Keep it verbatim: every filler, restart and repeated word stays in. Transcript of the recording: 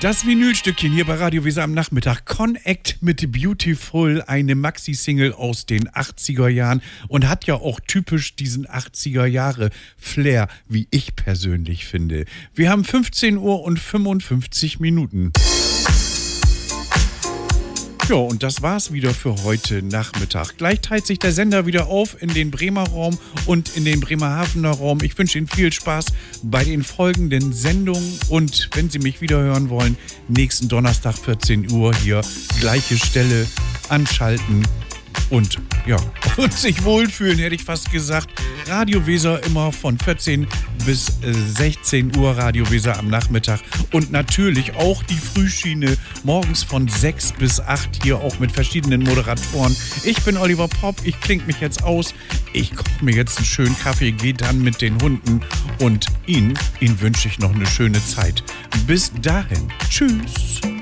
Das Vinylstückchen hier bei Radio Weser am Nachmittag. Connect mit Beautiful, eine Maxi-Single aus den achtziger Jahren und hat ja auch typisch diesen achtziger Jahre Flair, wie ich persönlich finde. Wir haben fünfzehn Uhr und fünfundfünfzig Minuten. Ja, und das war's wieder für heute Nachmittag. Gleich teilt sich der Sender wieder auf in den Bremer Raum und in den Bremerhavener Raum. Ich wünsche Ihnen viel Spaß bei den folgenden Sendungen. Und wenn Sie mich wieder hören wollen, nächsten Donnerstag vierzehn Uhr hier, gleiche Stelle, anschalten und ja, und sich wohlfühlen, hätte ich fast gesagt. Radio Weser immer von vierzehn bis sechzehn Uhr, Radio Weser am Nachmittag. Und natürlich auch die Frühschiene morgens von sechs bis acht hier auch mit verschiedenen Moderatoren. Ich bin Oliver Popp, ich klinge mich jetzt aus. Ich koche mir jetzt einen schönen Kaffee, gehe dann mit den Hunden und Ihnen, Ihnen wünsche ich noch eine schöne Zeit. Bis dahin, tschüss.